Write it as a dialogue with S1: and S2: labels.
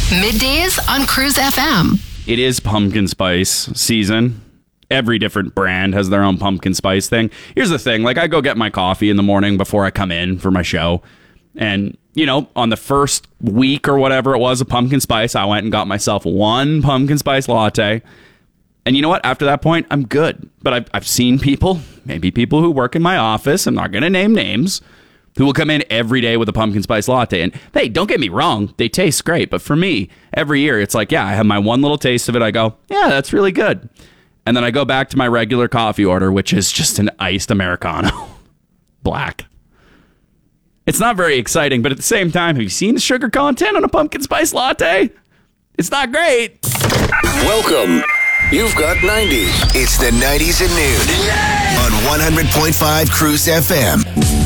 S1: Middays on Cruise FM.
S2: It is pumpkin spice season. Every different brand has their own pumpkin spice thing. Here's the thing. Like, I go get my coffee in the morning before I come in for my show. And, you know, on the first week or whatever it was of pumpkin spice, I went and got myself one pumpkin spice latte. And you know what? After that point, I'm good. But I've seen people, maybe people who work in my office, I'm not going to name names, who will come in every day with a pumpkin spice latte. And hey, don't get me wrong, they taste great. But for me, every year, it's like, yeah, I have my one little taste of it. I go, yeah, that's really good. And then I go back to my regular coffee order, which is just an iced Americano. Black. It's not very exciting, but at the same time, have you seen the sugar content on a pumpkin spice latte? It's not great.
S3: Welcome. You've got 90s. It's the 90s at noon on 100.5 Cruise FM.